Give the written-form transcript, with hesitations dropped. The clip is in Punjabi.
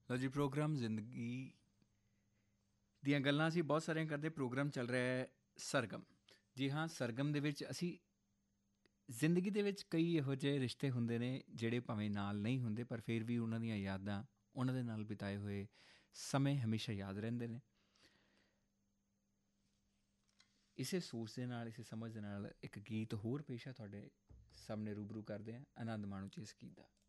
ਲਓ ਜੀ, ਪ੍ਰੋਗਰਾਮ ਜ਼ਿੰਦਗੀ ਦੀਆਂ ਗੱਲਾਂ ਅਸੀਂ ਬਹੁਤ ਸਾਰੀਆਂ ਕਰਦੇ। ਪ੍ਰੋਗਰਾਮ ਚੱਲ ਰਿਹਾ ਹੈ ਸਰਗਮ। ਜੀ ਹਾਂ, ਸਰਗਮ ਦੇ ਵਿੱਚ ਅਸੀਂ ਜ਼ਿੰਦਗੀ ਦੇ ਵਿੱਚ ਕਈ ਇਹੋ ਜਿਹੇ ਰਿਸ਼ਤੇ ਹੁੰਦੇ ਨੇ ਜਿਹੜੇ ਭਾਵੇਂ ਨਾਲ ਨਹੀਂ ਹੁੰਦੇ, ਪਰ ਫਿਰ ਵੀ ਉਹਨਾਂ ਦੀਆਂ ਯਾਦਾਂ, ਉਹਨਾਂ ਦੇ ਨਾਲ ਬਿਤਾਏ ਹੋਏ ਸਮੇਂ ਹਮੇਸ਼ਾ ਯਾਦ ਰਹਿੰਦੇ ਨੇ। ਇਸੇ ਸੋਚ ਦੇ ਨਾਲ, ਇਸੇ ਸਮਝ ਦੇ ਨਾਲ ਇੱਕ ਗੀਤ ਹੋਰ ਪੇਸ਼ਾ ਤੁਹਾਡੇ ਸਾਹਮਣੇ ਰੂਬਰੂ ਕਰਦੇ ਹਾਂ। ਆਨੰਦ ਮਾਣੋ ਜੀ ਇਸ ਗੀਤ ਦਾ।